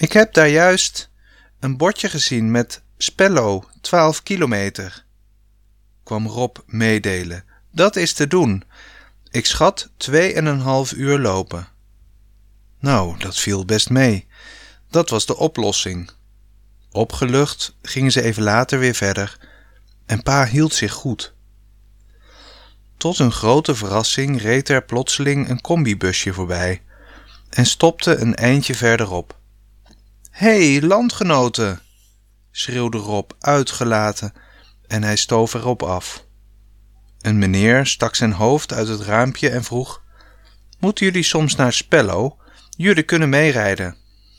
Ik heb daar juist een bordje gezien met Spello, 12 kilometer, kwam Rob meedelen. Dat is te doen. Ik schat 2,5 uur lopen. Nou, dat viel best mee. Dat was de oplossing. Opgelucht gingen ze even later weer verder en pa hield zich goed. Tot hun grote verrassing reed er plotseling een combibusje voorbij en stopte een eindje verderop. Hé, landgenoten, schreeuwde Rob uitgelaten en hij stoof erop af. Een meneer stak zijn hoofd uit het raampje en vroeg: Moeten jullie soms naar Spello? Jullie kunnen meerijden.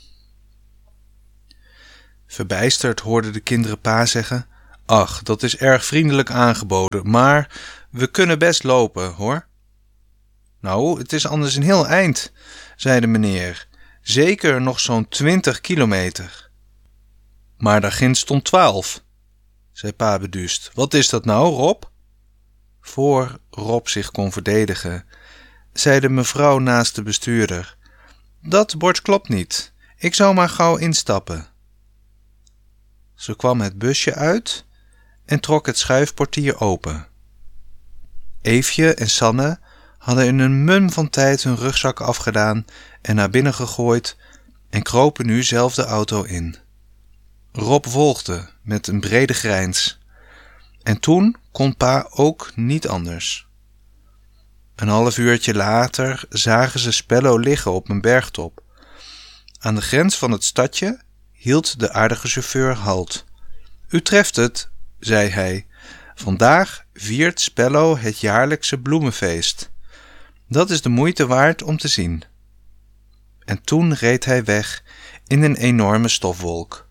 Verbijsterd hoorden de kinderen pa zeggen: Ach, dat is erg vriendelijk aangeboden, maar we kunnen best lopen, hoor. Nou, het is anders een heel eind, zei de meneer. Zeker nog zo'n 20 kilometer. Maar daar ginds stond 12, zei pa beduust. Wat is dat nou, Rob? Voor Rob zich kon verdedigen, zei de mevrouw naast de bestuurder: Dat bord klopt niet. Ik zou maar gauw instappen. Ze kwam het busje uit en trok het schuifportier open. Eefje en Sanne hadden in een mum van tijd hun rugzak afgedaan en naar binnen gegooid en kropen nu zelf de auto in. Rob volgde met een brede grijns. En toen kon pa ook niet anders. Een half uurtje later zagen ze Spello liggen op een bergtop. Aan de grens van het stadje hield de aardige chauffeur halt. U treft het, zei hij. Vandaag viert Spello het jaarlijkse bloemenfeest. Dat is de moeite waard om te zien. En toen reed hij weg in een enorme stofwolk.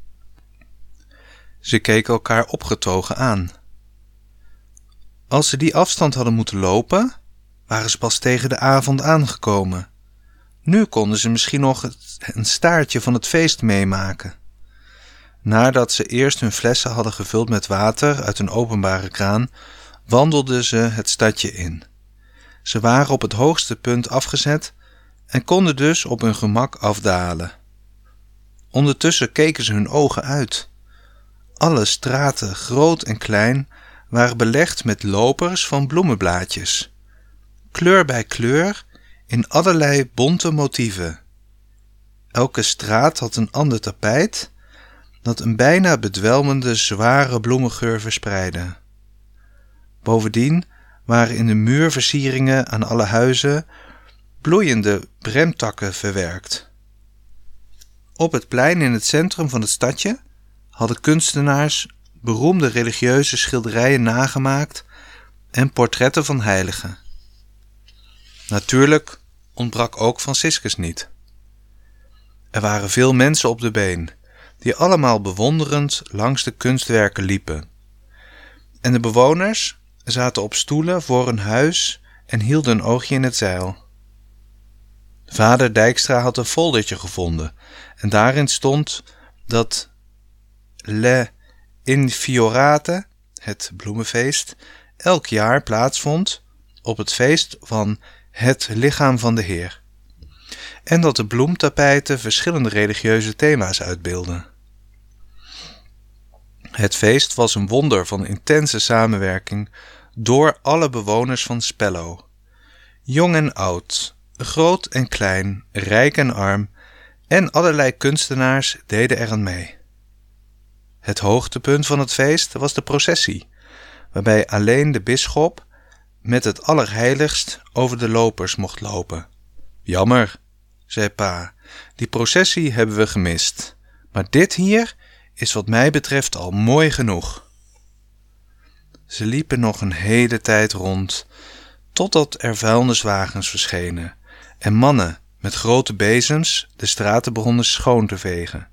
Ze keken elkaar opgetogen aan. Als ze die afstand hadden moeten lopen, waren ze pas tegen de avond aangekomen. Nu konden ze misschien nog een staartje van het feest meemaken. Nadat ze eerst hun flessen hadden gevuld met water uit een openbare kraan, wandelden ze het stadje in. Ze waren op het hoogste punt afgezet en konden dus op hun gemak afdalen. Ondertussen keken ze hun ogen uit. Alle straten, groot en klein, waren belegd met lopers van bloemenblaadjes. Kleur bij kleur, in allerlei bonte motieven. Elke straat had een ander tapijt dat een bijna bedwelmende zware bloemengeur verspreidde. Bovendien waren in de muurversieringen aan alle huizen bloeiende bremtakken verwerkt. Op het plein in het centrum van het stadje hadden kunstenaars beroemde religieuze schilderijen nagemaakt en portretten van heiligen. Natuurlijk ontbrak ook Franciscus niet. Er waren veel mensen op de been, die allemaal bewonderend langs de kunstwerken liepen. En de bewoners zaten op stoelen voor hun huis en hielden een oogje in het zeil. Vader Dijkstra had een foldertje gevonden en daarin stond dat Le Infiorate, het bloemenfeest, elk jaar plaatsvond op het feest van het lichaam van de Heer. En dat de bloemtapijten verschillende religieuze thema's uitbeelden. Het feest was een wonder van intense samenwerking door alle bewoners van Spello. Jong en oud, groot en klein, rijk en arm en allerlei kunstenaars deden er aan mee. Het hoogtepunt van het feest was de processie, waarbij alleen de bisschop met het allerheiligst over de lopers mocht lopen. Jammer, zei pa, die processie hebben we gemist, maar dit hier is wat mij betreft al mooi genoeg. Ze liepen nog een hele tijd rond, totdat er vuilniswagens verschenen en mannen met grote bezems de straten begonnen schoon te vegen.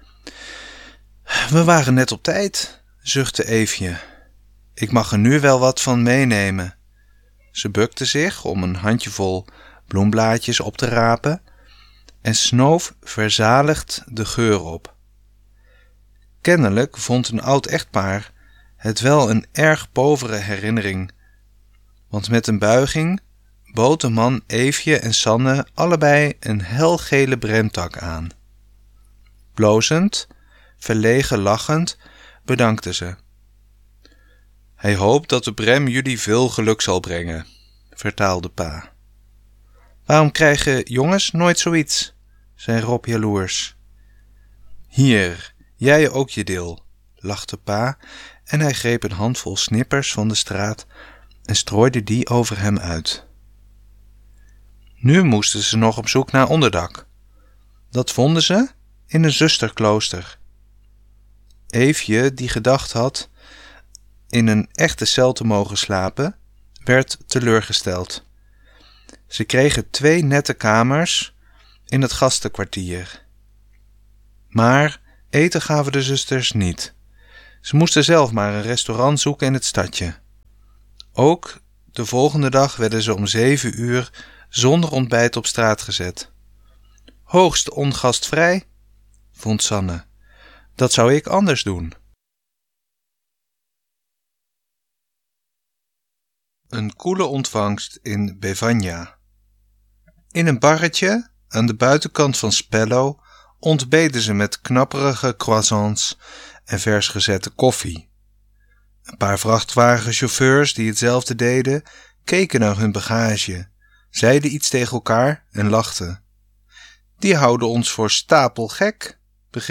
We waren net op tijd, zuchtte Eefje. Ik mag er nu wel wat van meenemen. Ze bukte zich om een handjevol bloemblaadjes op te rapen en snoof verzaligd de geur op. Kennelijk vond een oud echtpaar het wel een erg povere herinnering, want met een buiging bood de man Eefje en Sanne allebei een helgele bremtak aan. Blozend, verlegen lachend, bedankte ze. Hij hoopt dat de Brem jullie veel geluk zal brengen, vertaalde pa. Waarom krijgen jongens nooit zoiets? Zei Rob jaloers. Hier, jij ook je deel, lachte pa en hij greep een handvol snippers van de straat en strooide die over hem uit. Nu moesten ze nog op zoek naar onderdak. Dat vonden ze in een zusterklooster. Eefje, die gedacht had in een echte cel te mogen slapen, werd teleurgesteld. Ze kregen 2 nette kamers in het gastenkwartier. Maar eten gaven de zusters niet. Ze moesten zelf maar een restaurant zoeken in het stadje. Ook de volgende dag werden ze om 7 uur zonder ontbijt op straat gezet. Hoogst ongastvrij, vond Sanne. Dat zou ik anders doen. Een koele ontvangst in Bevagna. In een barretje aan de buitenkant van Spello ontbeten ze met knapperige croissants en vers gezette koffie. Een paar vrachtwagenchauffeurs die hetzelfde deden, keken naar hun bagage, zeiden iets tegen elkaar en lachten. Die houden ons voor stapelgek,